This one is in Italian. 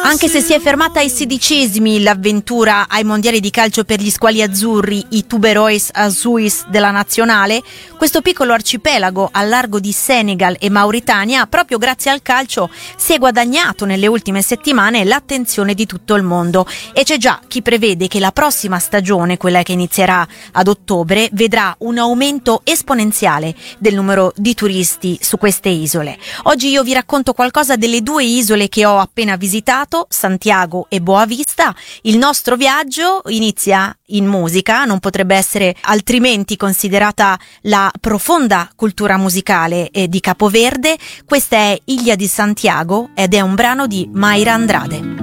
Anche se si è fermata ai 16esimi l'avventura ai mondiali di calcio per gli squali azzurri, i Tuberois Azuis della nazionale, questo piccolo arcipelago al largo di Senegal e Mauritania, proprio grazie al calcio, si è guadagnato nelle ultime settimane l'attenzione di tutto il mondo, e c'è già chi prevede che la prossima stagione, quella che inizierà ad ottobre, vedrà un aumento esponenziale del numero di turisti su queste isole. Oggi io vi racconto qualcosa delle due isole che ho appena visitato, Santiago e Boa Vista. Il nostro viaggio inizia in musica, non potrebbe essere altrimenti considerata la profonda cultura musicale di Capo Verde. Questa è Ilha di Santiago ed è un brano di Mayra Andrade.